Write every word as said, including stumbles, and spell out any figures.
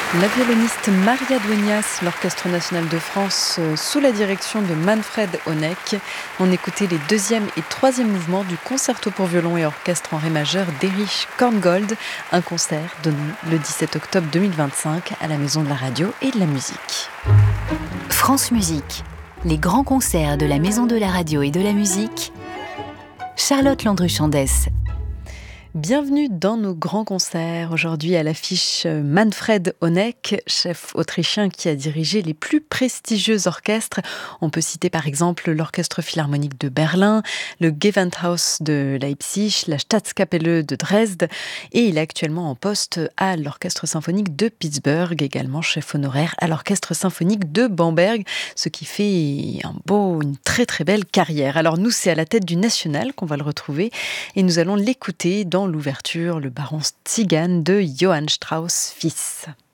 La violoniste Maria Dueñas, l'Orchestre national de France euh, sous la direction de Manfred Honeck. On écoutait les deuxième et troisième mouvements du concerto pour violon et orchestre en ré majeur d'Erich Korngold, un concert donné le dix-sept octobre deux mille vingt-cinq à la Maison de la Radio et de la Musique. France Musique, les grands concerts de la Maison de la Radio et de la Musique. Charlotte Landru-Chandès. Bienvenue dans nos grands concerts. Aujourd'hui à l'affiche Manfred Honeck, chef autrichien qui a dirigé les plus prestigieux orchestres. On peut citer par exemple l'Orchestre philharmonique de Berlin, le Gewandhaus de Leipzig, la Staatskapelle de Dresde, et il est actuellement en poste à l'Orchestre symphonique de Pittsburgh, également chef honoraire à l'Orchestre symphonique de Bamberg, ce qui fait un beau, une très très belle carrière. Alors nous, c'est à la tête du National qu'on va le retrouver et nous allons l'écouter dans l'ouverture, le baron Tzigane de Johann Strauss fils.